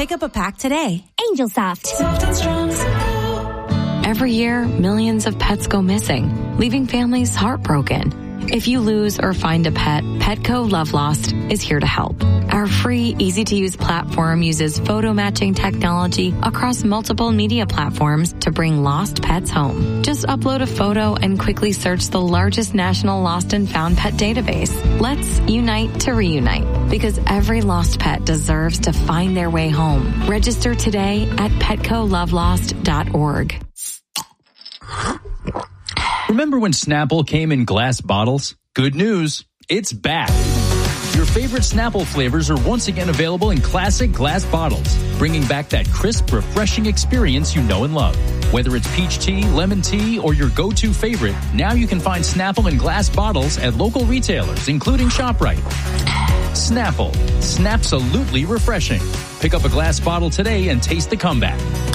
Pick up a pack today. Angel Soft. Soft and strong. Every year, millions of pets go missing, leaving families heartbroken. If you lose or find a pet, Petco Love Lost is here to help. Our free, easy-to-use platform uses photo matching technology across multiple media platforms to bring lost pets home. Just upload a photo and quickly search the largest national lost and found pet database. Let's unite to reunite, because every lost pet deserves to find their way home. Register today at PetcoLoveLost.org. Remember when Snapple came in glass bottles? Good news, it's back. Your favorite Snapple flavors are once again available in classic glass bottles, bringing back that crisp, refreshing experience you know and love. Whether it's peach tea, lemon tea, or your go-to favorite, now you can find Snapple in glass bottles at local retailers, including ShopRite. Snapple, Snapsalutely refreshing. Pick up a glass bottle today and taste the comeback.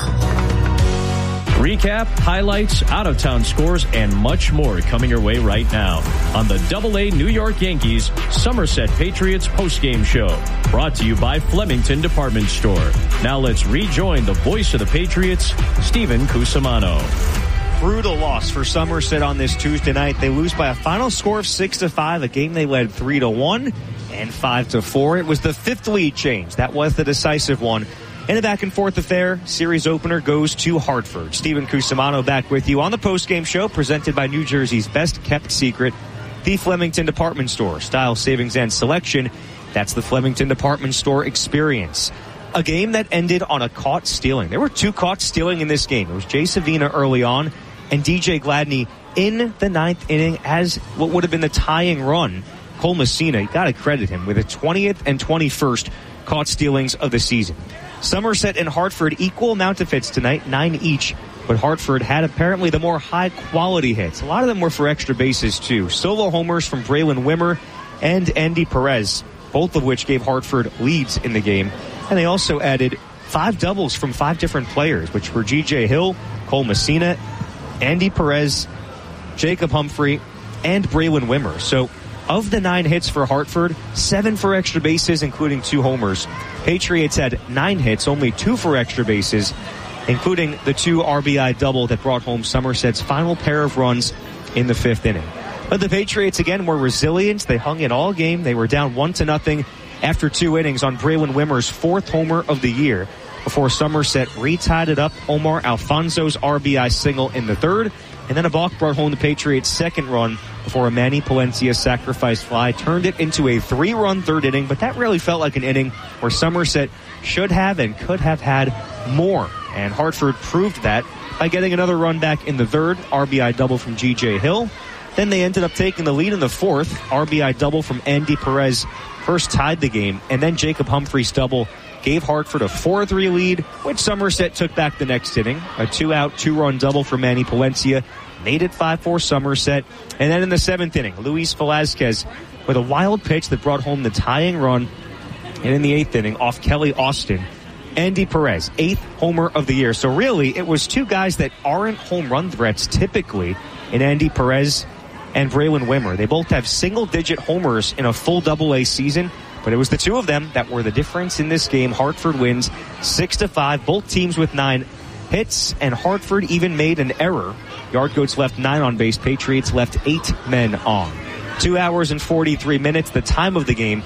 Recap, highlights, out-of-town scores, and much more coming your way right now on the AA New York Yankees Somerset Patriots postgame show. Brought to you by Flemington Department Store. Now let's rejoin the voice of the Patriots, Stephen Cusimano. Brutal loss for Somerset on this Tuesday night. They lose by a final score of 6-5, a game they led 3-1 and 5-4. It was the fifth lead change. That was the decisive one. In a back-and-forth affair, series opener goes to Hartford. Stephen Cusimano back with you on the postgame show, presented by New Jersey's best-kept secret, the Flemington Department Store. Style, savings, and selection. That's the Flemington Department Store experience. A game that ended on a caught stealing. There were two caught stealing in this game. It was Jay Savina early on and DJ Gladney in the ninth inning as what would have been the tying run. Cole Messina, you got to credit him with the 20th and 21st caught stealings of the season. Somerset and Hartford equal amount of hits tonight, 9 each, but Hartford had apparently the more high-quality hits. A lot of them were for extra bases, too. Solo homers from Braylon Wimmer and Andy Perez, both of which gave Hartford leads in the game. And they also added 5 doubles from 5 different players, which were G.J. Hill, Cole Messina, Andy Perez, Jacob Humphrey, and Braylon Wimmer. So of the 9 hits for Hartford, 7 for extra bases, including 2 homers. Patriots had 9 hits, only 2 for extra bases, including the 2 RBI double that brought home Somerset's final pair of runs in the 5th inning. But the Patriots, again, were resilient. They hung in all game. They were down 1-0 after 2 innings on Braylon Wimmer's 4th homer of the year before Somerset retied it up. Omar Alfonso's RBI single in the 3rd. And then a balk brought home the Patriots' 2nd run before a Manny Palencia sacrifice fly turned it into a 3-run 3rd inning. But that really felt like an inning where Somerset should have and could have had more. And Hartford proved that by getting another run back in the 3rd, RBI double from G.J. Hill. Then they ended up taking the lead in the 4th, RBI double from Andy Perez first tied the game. And then Jacob Humphrey's double gave Hartford a 4-3 lead, which Somerset took back the next inning. A 2-out, 2-run double for Manny Palencia made it 5-4 Somerset. And then in the 7th inning, Luis Velazquez with a wild pitch that brought home the tying run. And in the 8th inning, off Kelly Austin, Andy Perez, 8th homer of the year. So really, it was 2 guys that aren't home run threats typically in Andy Perez and Braylon Wimmer. They both have single-digit homers in a full AA season. But it was the 2 of them that were the difference in this game. Hartford wins 6-5. Both teams with 9 hits, and Hartford even made an error. Yard Goats left 9 on base. Patriots left 8 men on. 2 hours and 43 minutes. The time of the game,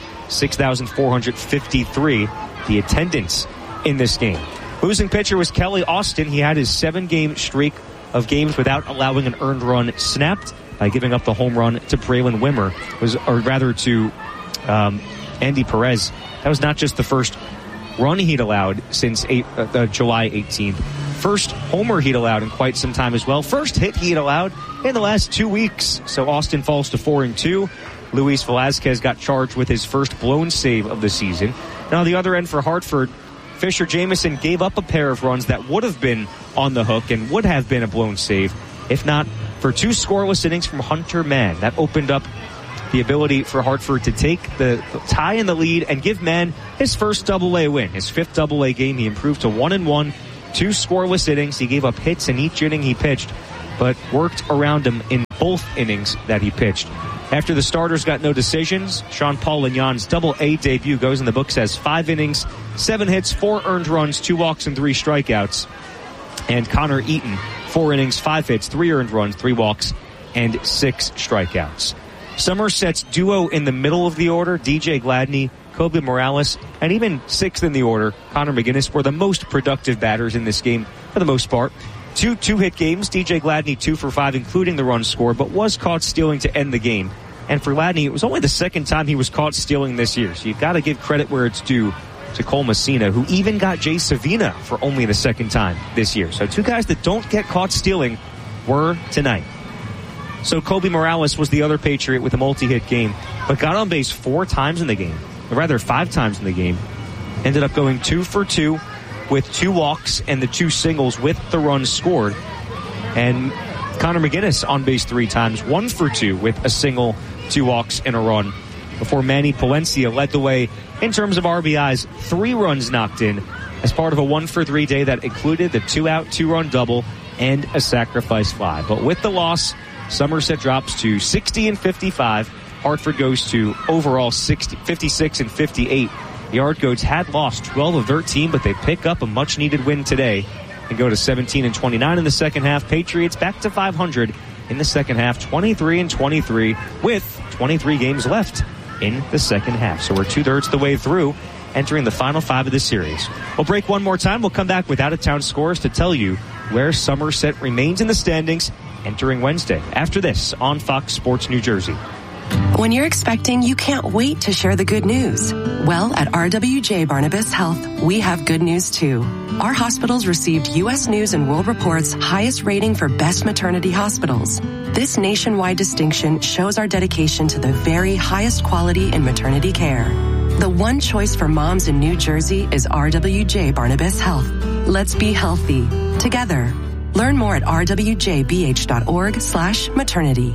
6,453. The attendance in this game. Losing pitcher was Kelly Austin. He had his 7-game streak of games without allowing an earned run snapped by giving up the home run to Braylon Wimmer, to Andy Perez. That was not just the first run he'd allowed since July 18th. First homer he'd allowed in quite some time as well. First hit he'd allowed in the last 2 weeks. So Austin falls to 4-2. Luis Velazquez got charged with his first blown save of the season. Now on the other end for Hartford, Fisher Jamison gave up a pair of runs that would have been on the hook and would have been a blown save, if not for 2 scoreless innings from Hunter Mann. That opened up the ability for Hartford to take the tie in the lead and give Mann his first AA win. His 5th AA game, he improved to 1-1, 2 scoreless innings. He gave up hits in each inning he pitched, but worked around him in both innings that he pitched. After the starters got no decisions, Sean Paul Lignon's Double-A debut goes in the books as 5 innings, 7 hits, 4 earned runs, 2 walks, and 3 strikeouts. And Connor Eaton, 4 innings, 5 hits, 3 earned runs, 3 walks, and 6 strikeouts. Somerset's duo in the middle of the order, DJ Gladney, Kobe Morales, and even 6th in the order, Connor McGinnis, were the most productive batters in this game for the most part. 2 two-hit games, DJ Gladney 2 for 5, including the run score, but was caught stealing to end the game. And for Gladney, it was only the second time he was caught stealing this year, so you've got to give credit where it's due to Cole Messina, who even got Jay Savina for only the second time this year. So 2 guys that don't get caught stealing were tonight. So Kobe Morales was the other Patriot with a multi-hit game, but got on base 4 times in the game, or rather 5 times in the game. Ended up going 2 for 2 with 2 walks and the 2 singles with the runs scored. And Connor McGinnis on base 3 times, 1 for 2 with a single, 2 walks, and a run. Before Manny Palencia led the way in terms of RBIs, 3 runs knocked in as part of a 1 for 3 day that included the 2-out, 2-run double and a sacrifice fly. But with the loss, Somerset drops to 60-55. Hartford goes to overall 56-58. The Yard Goats had lost 12 of 13, but they pick up a much-needed win today and go to 17-29 in the second half. Patriots back to 500 in the second half, 23-23, with 23 games left in the second half. So we're 2/3 the way through, entering the final 5 of the series. We'll break one more time. We'll come back with out-of-town scores to tell you where Somerset remains in the standings entering Wednesday. After this on Fox Sports New Jersey. When you're expecting, you can't wait to share the good news. Well, at RWJ Barnabas Health, we have good news too. Our hospitals received U.S. News and World Report's highest rating for best maternity hospitals. This nationwide distinction shows our dedication to the very highest quality in maternity care. The one choice for moms in New Jersey is RWJ Barnabas Health. Let's be healthy together. Learn more at rwjbh.org/maternity.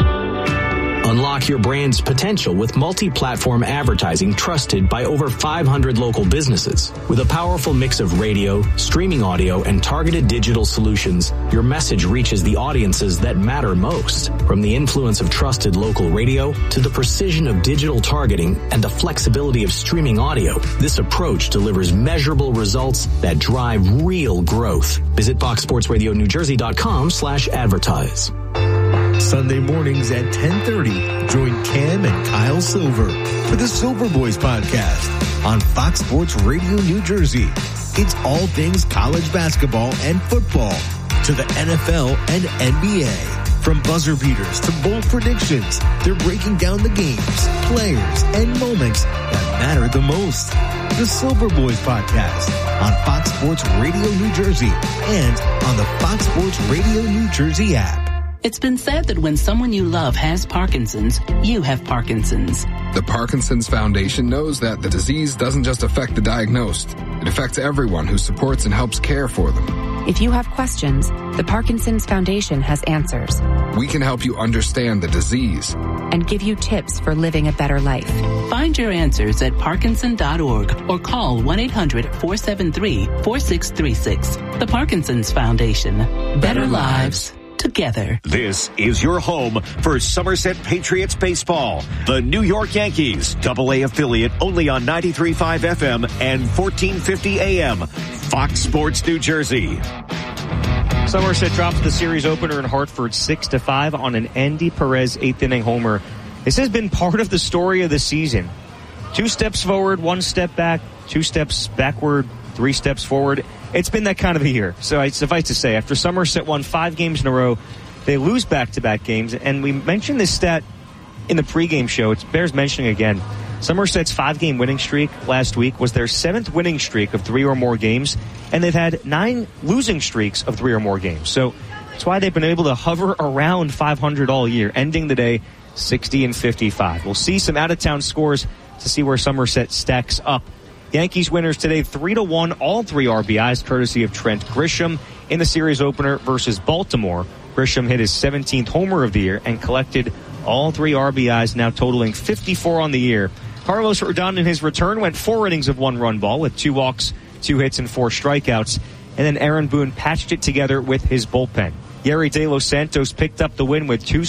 Unlock your brand's potential with multi-platform advertising trusted by over 500 local businesses. With a powerful mix of radio, streaming audio, and targeted digital solutions, your message reaches the audiences that matter most. From the influence of trusted local radio to the precision of digital targeting and the flexibility of streaming audio, this approach delivers measurable results that drive real growth. Visit FoxSportsRadioNewJersey.com/advertise. Sunday mornings at 10:30, join Cam and Kyle Silver for the Silver Boys podcast on Fox Sports Radio New Jersey. It's all things college basketball and football to the NFL and NBA. From buzzer beaters to bold predictions, they're breaking down the games, players, and moments that matter the most. The Silver Boys podcast on Fox Sports Radio New Jersey and on the Fox Sports Radio New Jersey app. It's been said that when someone you love has Parkinson's, you have Parkinson's. The Parkinson's Foundation knows that the disease doesn't just affect the diagnosed. It affects everyone who supports and helps care for them. If you have questions, the Parkinson's Foundation has answers. We can help you understand the disease and give you tips for living a better life. Find your answers at Parkinson.org or call 1-800-473-4636. The Parkinson's Foundation. Better lives together. This is your home for Somerset Patriots baseball. The New York Yankees, Double-A affiliate, only on 93.5 FM and 1450 AM. Fox Sports New Jersey. Somerset drops the series opener in Hartford 6-5 on an Andy Perez 8th inning homer. This has been part of the story of the season. 2 steps forward, 1 step back, 2 steps backward, 3 steps forward. It's been that kind of a year. So I suffice to say, after Somerset won 5 games in a row, they lose back-to-back games. And we mentioned this stat in the pregame show. It bears mentioning again. Somerset's 5-game winning streak last week was their 7th winning streak of 3 or more games. And they've had 9 losing streaks of 3 or more games. So that's why they've been able to hover around 500 all year, ending the day 60-55. We'll see some out-of-town scores to see where Somerset stacks up. Yankees winners today 3-1, all 3 RBIs, courtesy of Trent Grisham in the series opener versus Baltimore. Grisham hit his 17th homer of the year and collected all 3 RBIs, now totaling 54 on the year. Carlos Rodon in his return went 4 innings of 1-run ball with 2 walks, 2 hits, and 4 strikeouts. And then Aaron Boone patched it together with his bullpen. Yerry De Los Santos picked up the win with 2